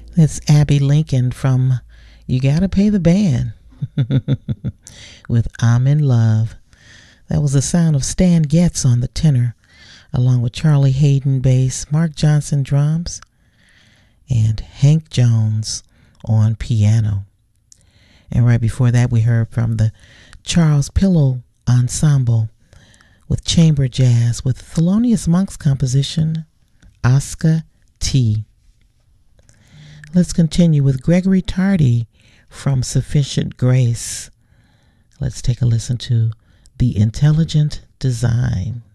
It's Abby Lincoln from You Gotta Pay the Band with I'm in Love. That was the sound of Stan Getz on the tenor, along with Charlie Hayden bass, Mark Johnson drums, and Hank Jones on piano. And right before that, we heard from the Charles Pillow Ensemble with chamber jazz with Thelonious Monk's composition, Oscar T. Let's continue with Gregory Tardy from Sufficient Grace. Let's take a listen to The Intelligent Design.